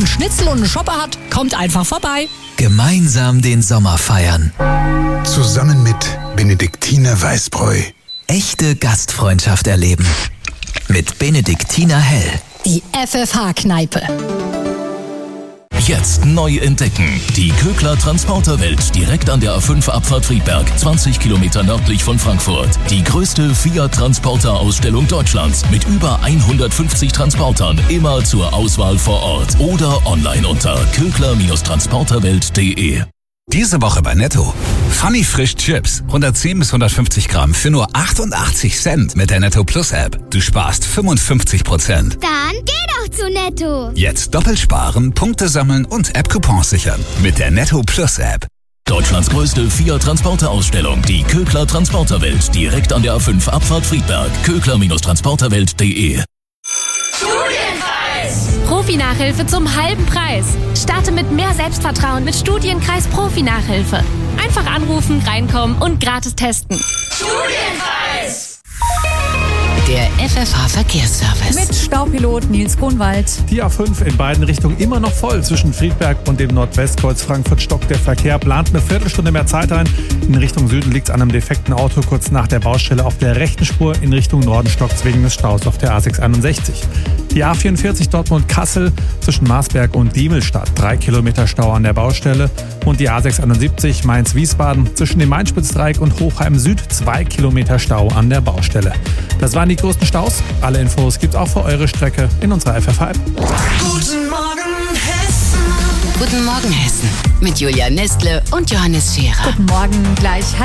einen Schnitzel und einen Shopper hat, kommt einfach vorbei. Gemeinsam den Sommer feiern. Zusammen mit Benediktiner Weißbräu. Echte Gastfreundschaft erleben. Mit Benediktiner Hell. Die FFH-Kneipe. Jetzt neu entdecken. Die Kögler Transporterwelt direkt an der A5-Abfahrt Friedberg, 20 Kilometer nördlich von Frankfurt. Die größte Fiat-Transporter-Ausstellung Deutschlands mit über 150 Transportern, immer zur Auswahl vor Ort oder online unter kögler-transporterwelt.de. Diese Woche bei Netto. Funny Frisch Chips. 110 bis 150 Gramm für nur 88 Cent mit der Netto Plus App. Du sparst 55%. Dann geh doch zu Netto. Jetzt doppelt sparen, Punkte sammeln und App-Coupons sichern. Mit der Netto Plus App. Deutschlands größte Fiat-Transporter-Ausstellung, die Kögler Transporterwelt, direkt an der A5-Abfahrt Friedberg. kögler-transporterwelt.de. Profi-Nachhilfe zum halben Preis. Starte mit mehr Selbstvertrauen mit Studienkreis Profi-Nachhilfe. Einfach anrufen, reinkommen und gratis testen. Studienkreis! Der FFH-Verkehrsservice. Mit Staupilot Nils Grunwald. Die A5 in beiden Richtungen immer noch voll. Zwischen Friedberg und dem Nordwestkreuz Frankfurt stockt der Verkehr. Plant eine Viertelstunde mehr Zeit ein. In Richtung Süden liegt es an einem defekten Auto kurz nach der Baustelle auf der rechten Spur. In Richtung Norden stockt es wegen des Staus auf der A661. Die A44 Dortmund-Kassel zwischen Marsberg und Diemelstadt. 3 Kilometer Stau an der Baustelle. Und die A671 Mainz-Wiesbaden zwischen dem Main-Spitz-Dreieck und Hochheim Süd. 2 Kilometer Stau an der Baustelle. Das waren die größten Staus. Alle Infos gibt's auch für eure Strecke in unserer FFH-App. Guten Morgen, Hessen. Guten Morgen, Hessen. Mit Julia Nestle und Johannes Scherer. Guten Morgen, gleich